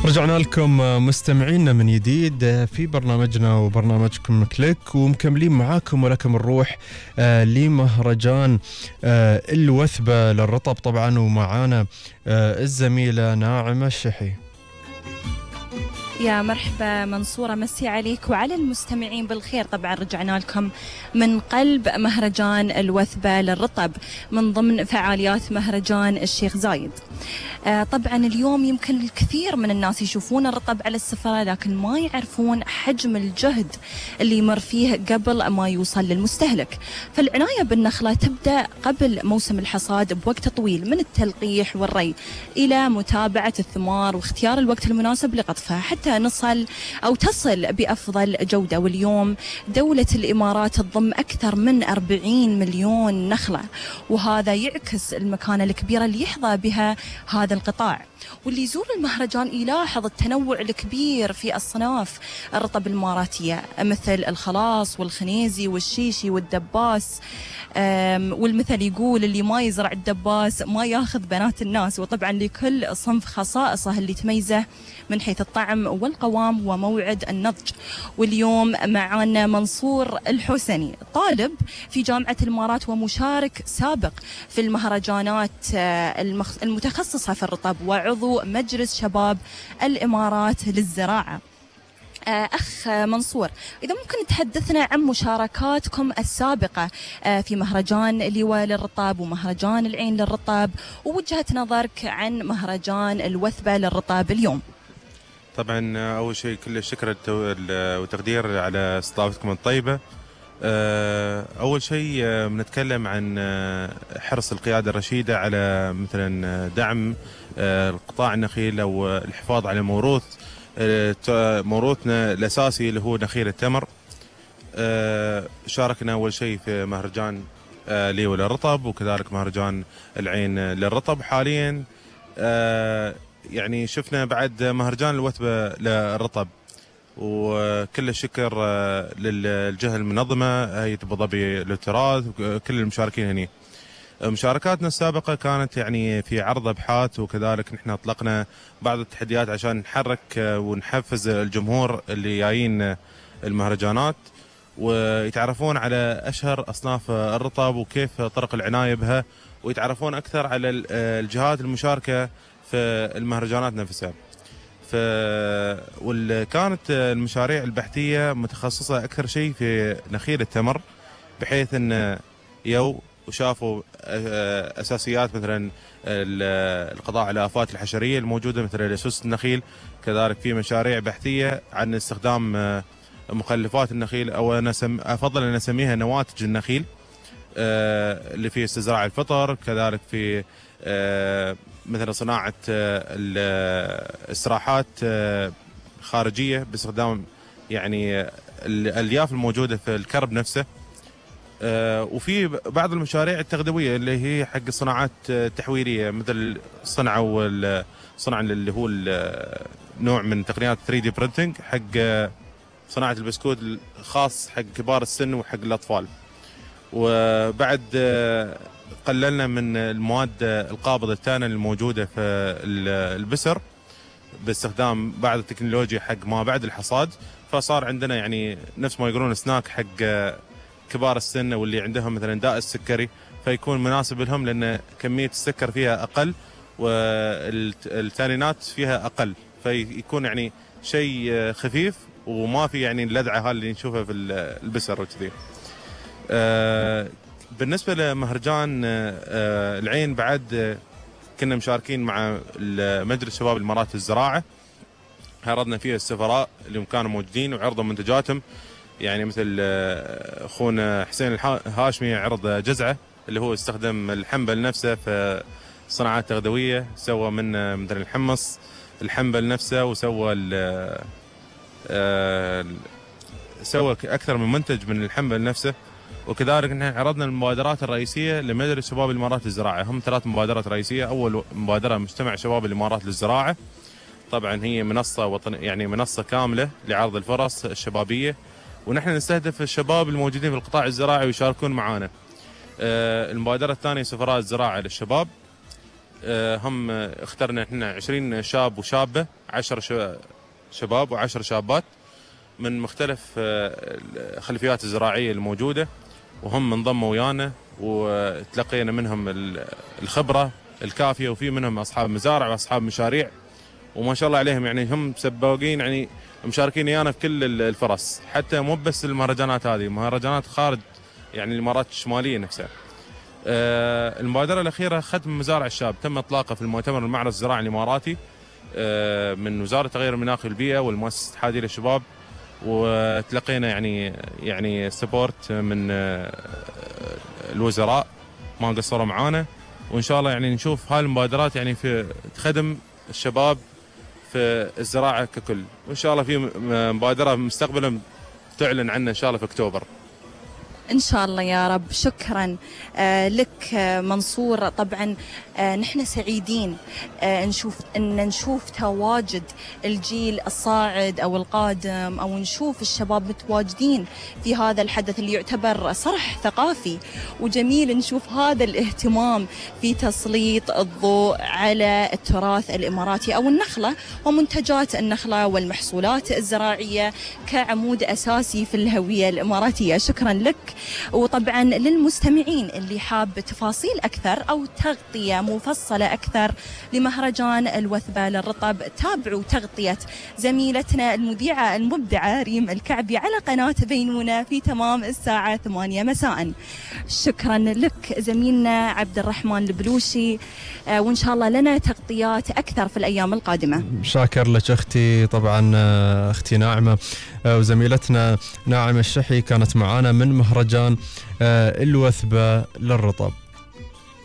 رجعنا لكم مستمعينا من جديد في برنامجنا وبرنامجكم كليك، ومكملين معاكم ولكم نروح لمهرجان الوثبة للرطب طبعا، ومعانا الزميلة ناعمة الشحي. يا مرحبا منصورة، مسي عليك وعلى المستمعين بالخير. طبعا رجعنا لكم من قلب مهرجان الوثبة للرطب من ضمن فعاليات مهرجان الشيخ زايد. طبعا اليوم يمكن الكثير من الناس يشوفون الرطب على السفرة لكن ما يعرفون حجم الجهد اللي يمر فيه قبل ما يوصل للمستهلك. فالعناية بالنخلة تبدأ قبل موسم الحصاد بوقت طويل من التلقيح والري إلى متابعة الثمار واختيار الوقت المناسب لقطفها حتى تصل بأفضل جودة. واليوم دولة الإمارات تضم أكثر من 40 مليون نخلة، وهذا يعكس المكانة الكبيرة اللي يحظى بها هذا القطاع. واللي يزور المهرجان يلاحظ التنوع الكبير في أصناف الرطب الإماراتية مثل الخلاص والخنيزي والشيشي والدباس. والمثل يقول اللي ما يزرع الدباس ما ياخذ بنات الناس. وطبعا لكل صنف خصائصه اللي تميزه من حيث الطعم والقوام وموعد النضج. واليوم معنا منصور الحسني، طالب في جامعة الإمارات ومشارك سابق في المهرجانات المتخصصة في الرطب، وعضو مجلس شباب الإمارات للزراعة. أخ منصور، إذا ممكن تحدثنا عن مشاركاتكم السابقة في مهرجان لواء للرطب ومهرجان العين للرطب، ووجهة نظرك عن مهرجان الوثبة للرطب اليوم. طبعا أول شيء كل الشكر والتقدير على استضافتكم الطيبة. أول شيء بنتكلم عن حرص القيادة الرشيدة على مثلا دعم القطاع النخيل أو الحفاظ على موروثنا الأساسي اللي هو نخيل التمر. شاركنا أول شيء في مهرجان لواء للرطب وكذلك مهرجان العين للرطب. حاليا يعني شفنا بعد مهرجان الوثبة للرطب، وكل الشكر للجهة المنظمة هيئة أبو ظبي للتراث وكل المشاركين هني. مشاركاتنا السابقة كانت يعني في عرض أبحاث، وكذلك نحن أطلقنا بعض التحديات عشان نحرك ونحفز الجمهور اللي جايين المهرجانات ويتعرفون على أشهر أصناف الرطب وكيف طرق العناية بها، ويتعرفون أكثر على الجهات المشاركة في المهرجانات نفسها. وكانت المشاريع البحثية متخصصة أكثر شيء في نخيل التمر، بحيث أن وشافوا أساسيات مثلا القضاء على الآفات الحشرية الموجودة مثل لصوص النخيل. كذلك في مشاريع بحثية عن استخدام مخلفات النخيل، أو أفضل أن نسميها نواتج النخيل اللي في استزراع الفطر. كذلك في مثل صناعة الاستراحات خارجية باستخدام يعني الألياف الموجودة في الكرب نفسه. وفي بعض المشاريع التغذوية اللي هي حق الصناعات التحويلية مثل صنع اللي هو نوع من تقنيات 3D printing حق صناعة البسكوت الخاص حق كبار السن وحق الأطفال. وبعد قللنا من المواد القابضة التانة الموجودة في البسر باستخدام بعض التكنولوجيا حق ما بعد الحصاد، فصار عندنا يعني نفس ما يقولون سناك حق كبار السن واللي عندهم مثلا داء السكري، فيكون مناسب لهم لأن كمية السكر فيها أقل والتانينات فيها أقل، فيكون يعني شيء خفيف وما في يعني اللدعة اللي نشوفها في البسر وكذي. بالنسبة لمهرجان العين بعد كنا مشاركين مع مجلس شباب الإمارات للزراعة، عرضنا فيها السفراء اللي كانوا موجودين وعرضوا منتجاتهم، يعني مثل أخونا حسين الهاشمي عرض جزعة اللي هو استخدم الحنبل نفسه في صناعات تغذوية، سوى من مثل الحمص الحنبل نفسه، وسوى سوى أكثر من منتج من الحنبل نفسه. وكذلك نحن عرضنا المبادرات الرئيسية لمجلس شباب الإمارات للزراعة، هم 3 مبادرات رئيسية. أول مبادرة مجتمع شباب الإمارات للزراعة، طبعا هي منصة يعني منصة كاملة لعرض الفرص الشبابية، ونحن نستهدف الشباب الموجودين في القطاع الزراعي ويشاركون معنا. المبادرة الثانية سفراء الزراعة للشباب، هم اخترنا احنا 20 شاب وشابه، 10 شباب و10 شابات من مختلف الخلفيات الزراعيه الموجوده، وهم انضموا ويانا وتلقينا منهم الخبره الكافيه، وفي منهم اصحاب مزارع واصحاب مشاريع، وما شاء الله عليهم يعني هم سباقين، يعني مشاركين ويانا في كل الفرص، حتى مو بس المهرجانات هذه، مهرجانات خارج يعني الامارات الشماليه نفسها. المبادره الاخيره ختم مزارع الشاب تم اطلاقه في المؤتمر المعرض الزراعي الاماراتي من وزاره تغير المناخ والبيئه والمؤسسه الاتحاديه للشباب، وتلقينا يعني سبورت من الوزراء ما قصروا معانا، وان شاء الله يعني نشوف هاي المبادرات يعني في تخدم الشباب في الزراعه ككل، وان شاء الله في مبادره مستقبلا تعلن عنها ان شاء الله في اكتوبر. إن شاء الله يا رب. شكرا لك منصور. طبعا نحن سعيدين نشوف تواجد الجيل الصاعد أو القادم، أو نشوف الشباب متواجدين في هذا الحدث اللي يعتبر صرح ثقافي، وجميل نشوف هذا الاهتمام في تسليط الضوء على التراث الإماراتي أو النخلة ومنتجات النخلة والمحصولات الزراعية كعمود أساسي في الهوية الإماراتية. شكرا لك. وطبعا للمستمعين اللي حاب تفاصيل أكثر أو تغطية مفصلة أكثر لمهرجان الوثبة للرطب، تابعوا تغطية زميلتنا المذيعة المبدعة ريم الكعبي على قناة بينونة في تمام الساعة 8 مساء. شكرا لك زميلنا عبد الرحمن البلوشي، وإن شاء الله لنا تغطيات أكثر في الأيام القادمة. شاكر لك أختي، طبعا أختي ناعمة وزميلتنا ناعمة الشحي كانت معانا من مهرجان الوثبة للرطب.